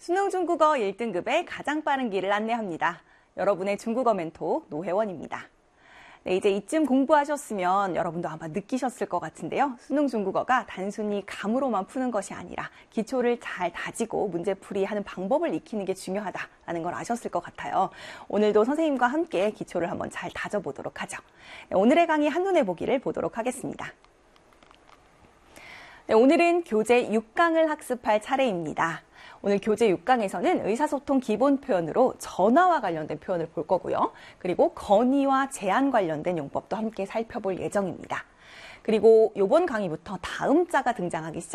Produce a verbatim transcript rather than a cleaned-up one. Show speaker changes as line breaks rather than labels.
수능 중국어 일 등급의 가장 빠른 길을 안내합니다. 여러분의 중국어 멘토 노혜원입니다. 네, 이제 이쯤 공부하셨으면 여러분도 아마 느끼셨을 것 같은데요. 수능 중국어가 단순히 감으로만 푸는 것이 아니라 기초를 잘 다지고 문제풀이하는 방법을 익히는 게 중요하다는 걸 아셨을 것 같아요. 오늘도 선생님과 함께 기초를 한번 잘 다져보도록 하죠. 네, 오늘의 강의 한눈에 보기를 보도록 하겠습니다. 네, 오늘은 교재 육 강을 학습할 차례입니다. 오늘 교재 육 강에서는 의사소통 기본 표현으로 전화와 관련된 표현을 볼 거고요. 그리고 건의와 제안 관련된 용법도 함께 살펴볼 예정입니다. 그리고 이번 강의부터 다음자가 등장하기 시작합니다.